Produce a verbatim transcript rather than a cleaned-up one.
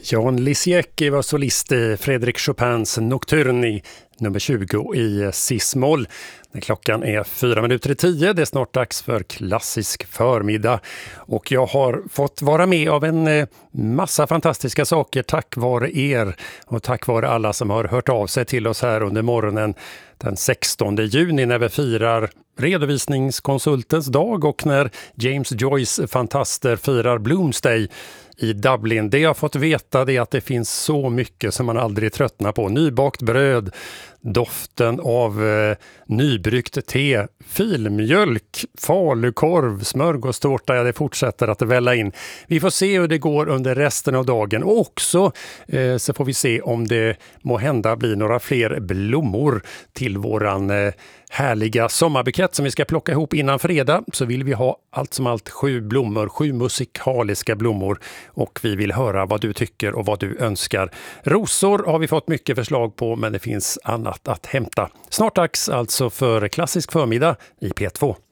Jan Lisiecki var solist i Frédéric Chopins Nocturni nummer tjugo i cis-moll. När klockan är fyra minuter i tio, det är snart dags för klassisk förmiddag. Och jag har fått vara med av en massa fantastiska saker tack vare er och tack vare alla som har hört av sig till oss här under morgonen den sextonde juni när vi firar redovisningskonsultens dag och när James Joyce fantaster firar Bloomsday i Dublin. Det jag har fått veta är att det finns så mycket som man aldrig tröttnar på. Nybakt bröd, doften av eh, nybryggt te, filmjölk, falukorv, smörgåstårta, ja, det fortsätter att välla in. Vi får se hur det går under resten av dagen och också eh, så får vi se om det må hända blir några fler blommor till våran eh, härliga sommarbukett som vi ska plocka ihop innan fredag. Så vill vi ha allt som allt sju blommor, sju musikaliska blommor och vi vill höra vad du tycker och vad du önskar. Rosor har vi fått mycket förslag på men det finns annat att hämta. Snart dags alltså för klassisk förmiddag i P två.